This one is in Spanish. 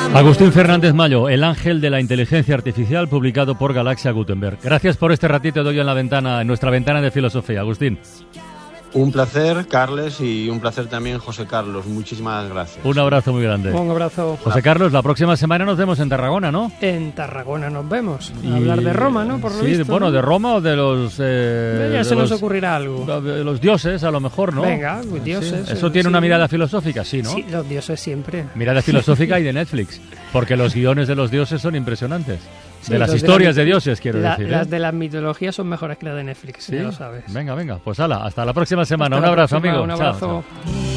Agustín Fernández Mayo, el ángel de la inteligencia artificial, publicado por Galaxia Gutenberg. Gracias por este ratito de hoy en nuestra ventana de filosofía, Agustín. Un placer, Carles, y un placer también, José Carlos. Muchísimas gracias. Un abrazo muy grande. Un abrazo. José Carlos, la próxima semana nos vemos en Tarragona, ¿no? En Tarragona nos vemos. A hablar de Roma, ¿no? Por lo visto, bueno, ¿no? De Roma o de los... ya se nos ocurrirá algo. De los dioses, a lo mejor, ¿no? Venga, pues dioses. Sí. ¿Eso tiene una mirada filosófica? Sí, ¿no? Sí, los dioses siempre. Mirada filosófica y de Netflix, porque los guiones de los dioses son impresionantes. Sí, de las historias de dioses, quiero decir. Las de las mitologías son mejores que las de Netflix, ¿sí? ya lo sabes. Venga, pues hala, hasta la próxima semana. Un abrazo, amigo. Un abrazo. Chao.